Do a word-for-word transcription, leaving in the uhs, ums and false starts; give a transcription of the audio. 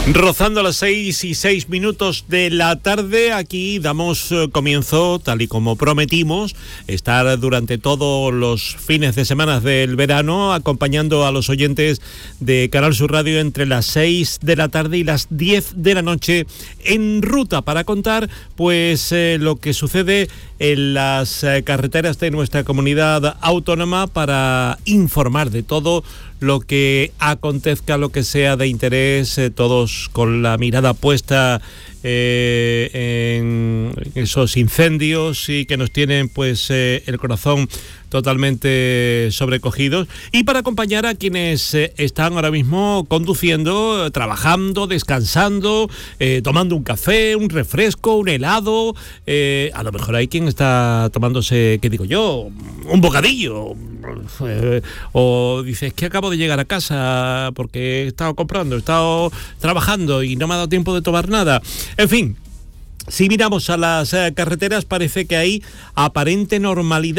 Rozando las seis y seis minutos de la tarde, aquí damos eh, comienzo, tal y como prometimos, estar durante todos los fines de semana del verano acompañando a los oyentes de Canal Sur Radio entre las seis de la tarde y las diez de la noche en ruta para contar pues eh, lo que sucede en las eh, carreteras de nuestra comunidad autónoma, para informar de todo lo que acontezca, lo que sea de interés, eh, todos con la mirada puesta eh, en esos incendios y que nos tienen pues eh, el corazón totalmente sobrecogidos, y para acompañar a quienes eh, están ahora mismo conduciendo, trabajando, descansando, eh, tomando un café, un refresco, un helado, eh, a lo mejor hay quien está tomándose, ¿qué digo yo?, un bocadillo, eh, o dices que acabo de llegar a casa porque he estado comprando, he estado trabajando y no me ha dado tiempo de tomar nada. En fin, si miramos a las eh, carreteras, parece que hay aparente normalidad